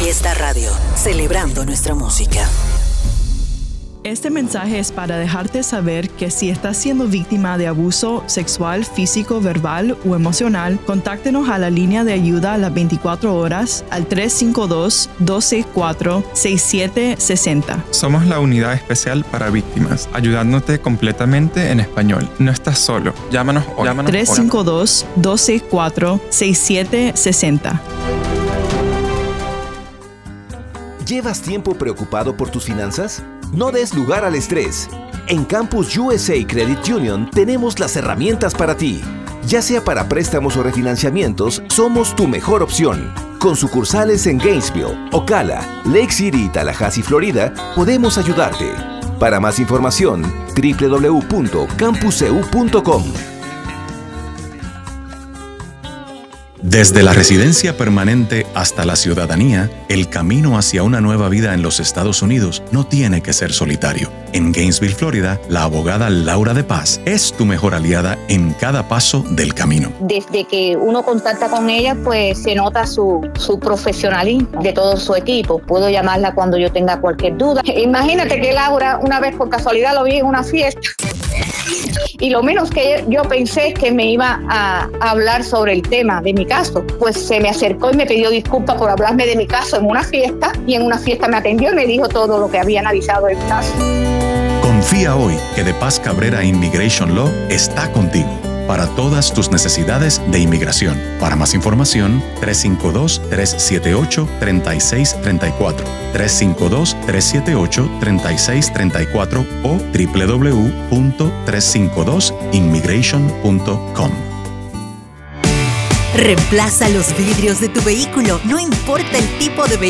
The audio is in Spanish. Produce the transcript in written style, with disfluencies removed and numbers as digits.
Fiesta Radio, celebrando nuestra música. Este mensaje es para dejarte saber que si estás siendo víctima de abuso sexual, físico, verbal o emocional, contáctenos a la línea de ayuda a las 24 horas al 352-264-6760. Somos la unidad especial para víctimas, ayudándote completamente en español. No estás solo. Llámanos hoy. 352-264-6760. ¿Llevas tiempo preocupado por tus finanzas? No des lugar al estrés. En Campus USA Credit Union tenemos las herramientas para ti. Ya sea para préstamos o refinanciamientos, somos tu mejor opción. Con sucursales en Gainesville, Ocala, Lake City y Tallahassee, Florida, podemos ayudarte. Para más información, www.campuseu.com. Desde la residencia permanente hasta la ciudadanía, el camino hacia una nueva vida en los Estados Unidos no tiene que ser solitario. En Gainesville, Florida, la abogada Laura de Paz es tu mejor aliada en cada paso del camino. Desde que uno contacta con ella, pues se nota su profesionalismo de todo su equipo. Puedo llamarla cuando yo tenga cualquier duda. Imagínate que Laura, una vez por casualidad lo vi en una fiesta. Y lo menos que yo pensé es que me iba a hablar sobre el tema de mi caso. Pues se me acercó y me pidió disculpas por hablarme de mi caso en una fiesta. Y en una fiesta me atendió y me dijo todo lo que había analizado del caso. Confía hoy que De Paz Cabrera Immigration Law está contigo para todas tus necesidades de inmigración. Para más información, 352-378-3634, 352-378-3634 o www.352immigration.com. Reemplaza los vidrios de tu vehículo, no importa el tipo de vehículo.